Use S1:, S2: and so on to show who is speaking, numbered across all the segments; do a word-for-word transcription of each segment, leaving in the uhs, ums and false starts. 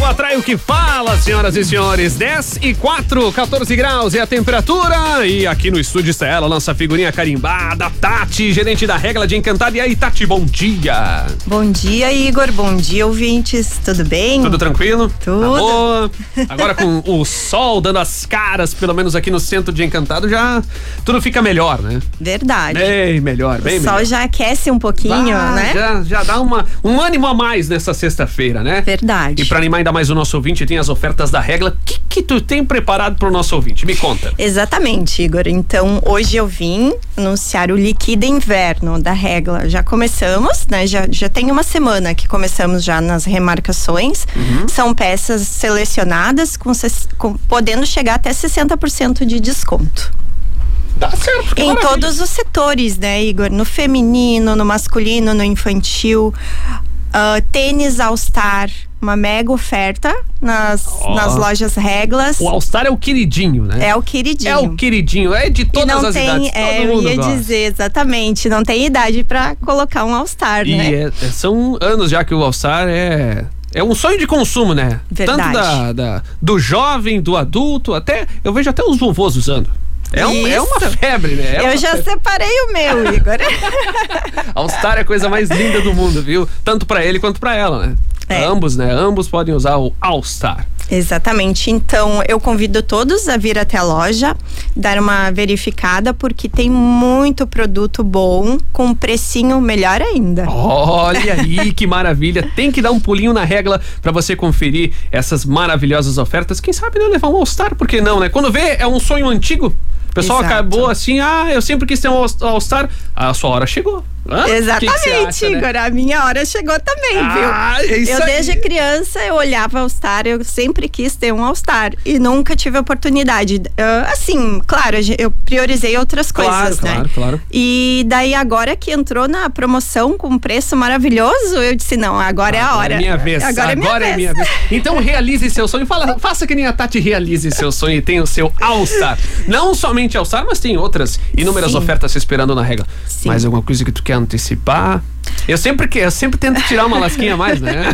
S1: atrai o que fala, senhoras e senhores. dez e quatro, quatorze graus é a temperatura. E aqui no estúdio está ela, nossa figurinha carimbada, Tati, gerente da Regla de Encantado. E aí, Tati, bom dia.
S2: Bom dia, Igor. Bom dia, ouvintes. Tudo bem?
S1: Tudo tranquilo?
S2: Tudo.
S1: Tá boa. Agora com o sol dando as caras, pelo menos aqui no centro de Encantado, já tudo fica melhor, né?
S2: Verdade.
S1: Bem melhor, bem
S2: melhor. O
S1: melhor.
S2: sol já aquece um pouquinho,
S1: ah,
S2: né?
S1: Já, já dá uma, um ânimo a mais nessa sexta-feira, né?
S2: Verdade.
S1: E pra animar ainda mais o nosso ouvinte, tem as ofertas da Regla. O que que tu tem preparado pro nosso ouvinte? Me conta.
S2: Exatamente, Igor. Então, hoje eu vim anunciar o Liquida Inverno da Regla. Já começamos, né? Já, já tem uma semana que começamos já nas remarcações. Uhum. São peças selecionadas com, com, podendo chegar até sessenta por cento de desconto.
S1: Dá certo, que
S2: em
S1: maravilha.
S2: Todos os setores, né, Igor? No feminino, no masculino, no infantil. Uh, tênis All-Star, uma mega oferta nas, oh. nas lojas Reglas.
S1: O All-Star é o queridinho, né?
S2: É o queridinho.
S1: É o queridinho, é de todas
S2: e não
S1: as
S2: tem,
S1: idades,
S2: é,
S1: todo mundo
S2: eu ia
S1: gosta.
S2: dizer, exatamente, não tem idade pra colocar um All-Star,
S1: e
S2: né?
S1: É, são anos já que o All-Star é... É um sonho de consumo, né?
S2: Verdade.
S1: Tanto da, da, do jovem, do adulto, até... Eu vejo até os vovôs usando. É, um, é uma febre, né? É
S2: eu já
S1: febre.
S2: separei o meu, Igor.
S1: All-Star é a coisa mais linda do mundo, viu? Tanto pra ele quanto pra ela, né? É. Ambos, né? Ambos podem usar o All-Star.
S2: Exatamente. Então, eu convido todos a vir até a loja, dar uma verificada, porque tem muito produto bom, com um precinho melhor ainda.
S1: Olha aí, que maravilha. Tem que dar um pulinho na Regla pra você conferir essas maravilhosas ofertas. Quem sabe não levar um All-Star, por que não, né? Quando vê, é um sonho antigo. O pessoal Exato. acabou assim, ah, eu sempre quis ter um All-Star. A sua hora chegou. Hã?
S2: Exatamente,
S1: que que acha,
S2: Igor. Né? A minha hora chegou também,
S1: ah,
S2: viu?
S1: É isso
S2: eu
S1: aí.
S2: Desde criança eu olhava All-Star, eu sempre quis ter um All-Star e nunca tive a oportunidade. Uh, assim, claro, eu priorizei outras
S1: claro,
S2: coisas,
S1: claro,
S2: né?
S1: Claro.
S2: E daí agora que entrou na promoção com preço maravilhoso, eu disse, não, agora é a hora.
S1: É minha vez.
S2: Agora,
S1: agora
S2: é, minha,
S1: é
S2: vez.
S1: minha vez. Então realize seu sonho. Fala, faça que nem a Tati, realize seu sonho e tenha o seu All-Star. Não somente All-Star, mas tem outras inúmeras Sim. ofertas esperando na Regla. Sim. Mais alguma coisa que tu quer antecipar? Eu sempre, que, eu sempre tento tirar uma lasquinha a mais, né?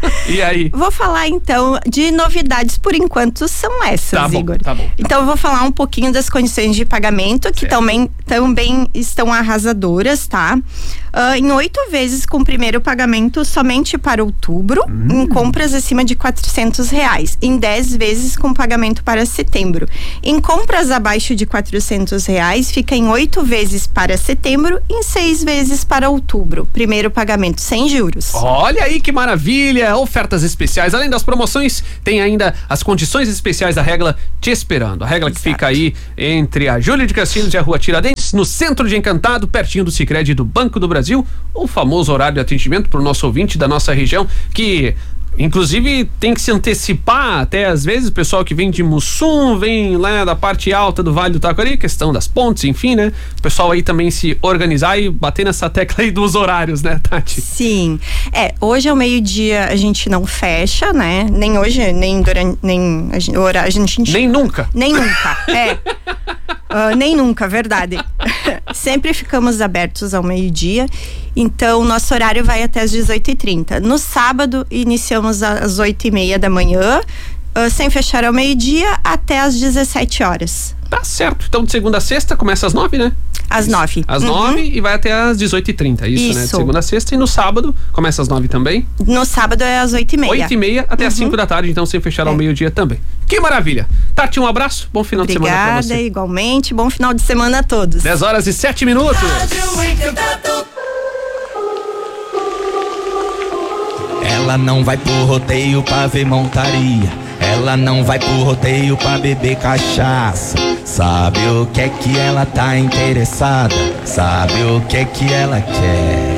S1: E aí?
S2: Vou falar então de novidades, por enquanto são essas,
S1: tá bom,
S2: Igor.
S1: Tá bom.
S2: Então eu vou falar um pouquinho das condições de pagamento, que também, também estão arrasadoras, tá? Uh, em oito vezes com o primeiro pagamento somente para outubro, hum. em compras acima de quatrocentos reais. Em dez vezes com pagamento para setembro. Em compras abaixo de quatrocentos reais, fica em oito vezes para setembro, em seis vezes para outubro. Primeiro pagamento sem juros.
S1: Olha aí que maravilha! Ofertas especiais. Além das promoções, tem ainda as condições especiais da Regla te esperando. A Regla Exato. que fica aí entre a Júlia de Castilhos e a Rua Tiradentes, no centro de Encantado, pertinho do Sicredi do Banco do Brasil. O famoso horário de atendimento para o nosso ouvinte da nossa região, que inclusive tem que se antecipar até às vezes, o pessoal que vem de Mussum, vem lá da parte alta do Vale do Taquari, questão das pontes, enfim, né? O pessoal aí também se organizar e bater nessa tecla aí dos horários, né, Tati?
S2: Sim. É, hoje ao meio-dia a gente não fecha, né? Nem hoje, nem durante, nem a gente, horário, a gente...
S1: Nem nunca.
S2: Nem nunca, é. Uh, nem nunca, verdade. Sempre ficamos abertos ao meio-dia. Então, nosso horário vai até as dezoito e trinta. No sábado, iniciamos às oito e meia da manhã, uh, sem fechar ao meio-dia, até às dezessete horas.
S1: Tá certo. Então, de segunda a sexta, começa às nove, né?
S2: Às
S1: isso.
S2: nove.
S1: Às
S2: uhum.
S1: nove e vai até às dezoito e trinta, isso, isso, né? De segunda a sexta. E no sábado, começa às nove também?
S2: No sábado é às oito e meia.
S1: Oito e meia até às
S2: uhum.
S1: cinco da tarde, então sem fechar é. ao meio-dia também. Que maravilha! Tati, um abraço, bom final
S2: Obrigada,
S1: de semana pra você.
S2: Obrigada, igualmente, bom final de semana a todos.
S1: dez horas e sete minutos.
S3: Ela não vai pro rodeio pra ver montaria. Ela não vai pro rodeio pra beber cachaça. Sabe o que é que ela tá interessada? Sabe o que é que ela quer?